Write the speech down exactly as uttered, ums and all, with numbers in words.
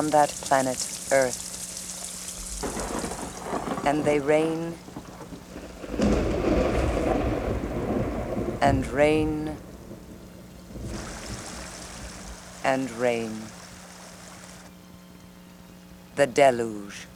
on that planet Earth. And they reign and reign and reign. The deluge.